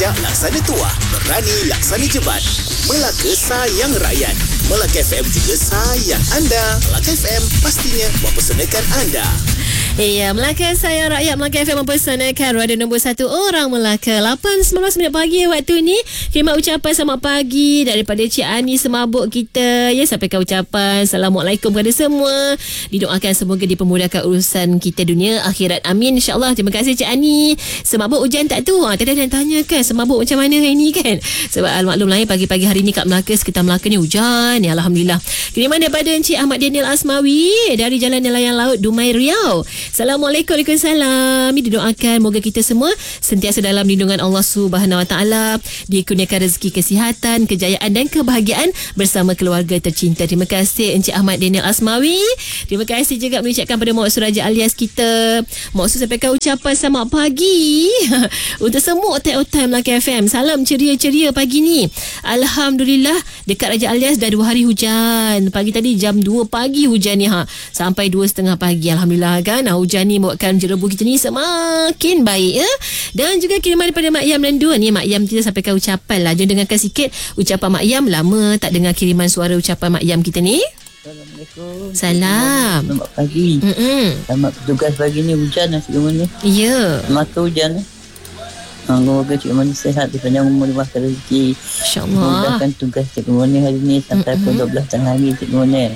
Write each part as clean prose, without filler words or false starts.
bijak laksana tuah, berani laksana jebat. Melaka sayang rakyat. Melaka FM juga sayang anda. Melaka FM pastinya mempersanakan anda. Ya, Melaka sayang rakyat. Melaka FM mempersanakan radio nombor 1 orang Melaka. 8:19 minit pagi waktu ni. Terima ucapan selamat pagi daripada Cik Ani semabuk kita. Ya, sampaikan ucapan Assalamualaikum kepada semua. Didoakan semoga dipermudahkan urusan kita dunia akhirat. Amin, insyaAllah. Terima kasih Cik Ani. Semabuk hujan tak tu? Tadi ada yang tanya kan, semabuk macam mana hari ni kan? Sebab maklum lah pagi-pagi hari ni kat Melaka, sekitar Melaka ni hujan. Ya, Alhamdulillah. Kiriman daripada Encik Ahmad Daniel Asmawi dari Jalan Nelayan Laut Dumai Riau. Assalamualaikum. Waalaikumsalam. Didoakan moga kita semua sentiasa dalam lindungan Allah Subhanahu Wa Taala, dikurniakan rezeki kesihatan, kejayaan dan kebahagiaan bersama keluarga tercinta. Terima kasih Encik Ahmad Daniel Asmawi. Terima kasih juga mengucapkan pada Mak Su Raja alias kita. Mak Su sampaikan ucapan selamat pagi untuk semua otak-otak Melaka FM. Salam ceria-ceria pagi ni. Alhamdulillah, dekat Raja alias dah 2 hari hujan. Pagi tadi jam 2 pagi hujan ni sampai 2.30 pagi. Alhamdulillah kan, hujan ni buatkan jerebu kita ni semakin baik ya. Dan juga kiriman daripada Mak Yam Lendu ni. Mak Yam kita sampaikan ucapan lah. Jom dengarkan sikit ucapan Mak Yam. Lama tak dengar kiriman suara ucapan Mak Yam kita ni. Assalamualaikum. Salam. Selamat pagi. Selamat bertugas pagi ni. Hujan lah Cik Mani. Ya. Mata hujan lah. Semoga Cik Mani sihat, dipanjang umur, dibahkan rezeki. InsyaAllah. Mudahkan tugas Cik Mani hari ni sampai pukul 12 tengah hari Cik Mani.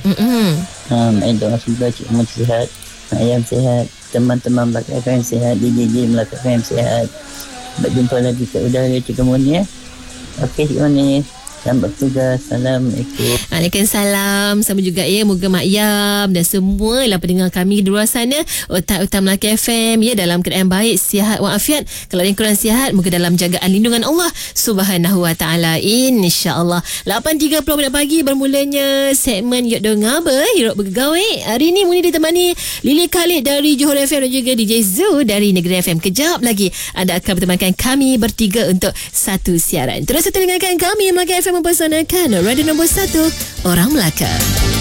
Doa semoga Cik Mani sihat, Ayam sihat, teman-teman Melaka FM sihat, DJ Melaka FM sihat. Berjumpa lagi kat udara Cik Mani ya. Okey Cik Mani. Selamat bertugas. Assalamualaikum. Waalaikumsalam. Sama juga ya. Moga Mak Yam dan semua lah pendengar kami di luar sana, otak-otak Melaka FM ya, dalam keadaan baik, sihat walafiat. Kalau yang kurang sihat, moga dalam jagaan lindungan Allah Subhanahu Wa Taala, insya-Allah. 8.30 minit pagi bermulanya segmen Yuk Dengar Berhiruk Bergawe. Hari ni Muni ditemani Lily Khalid dari Johor FM dan juga DJ Zoo dari Negeri FM. Kejap lagi anda akan bertemankan kami bertiga untuk satu siaran. Terus dengarkan kami Melaka FM mempersanakan radio nombor 1 orang Melaka.